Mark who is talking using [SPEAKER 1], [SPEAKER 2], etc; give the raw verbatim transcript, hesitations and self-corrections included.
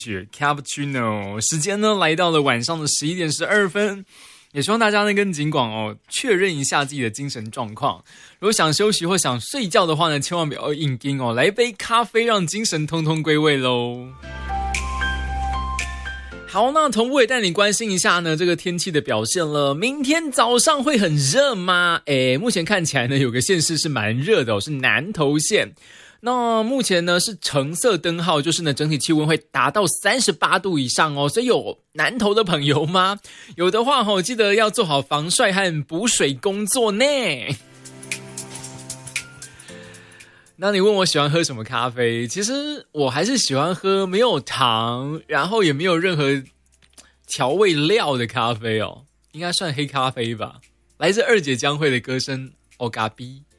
[SPEAKER 1] Cappuccino， 时间呢来到了晚上的十一点十二分，也希望大家呢跟警广哦确认一下自己的精神状况。如果想休息或想睡觉的话呢，千万不要硬盯哦，来一杯咖啡让精神通通归位喽。好，那同步也带你关心一下呢这个天气的表现了。明天早上会很热吗？诶，目前看起来呢有个县市是蛮热的哦，是南投县。那目前呢是橙色灯号，就是呢整体气温会达到三十八度以上哦，所以有南投的朋友吗？有的话哦，记得要做好防晒和补水工作呢。那你问我喜欢喝什么咖啡，其实我还是喜欢喝没有糖，然后也没有任何调味料的咖啡哦，应该算黑咖啡吧。来自二姐江蕙的歌声 Ogabi。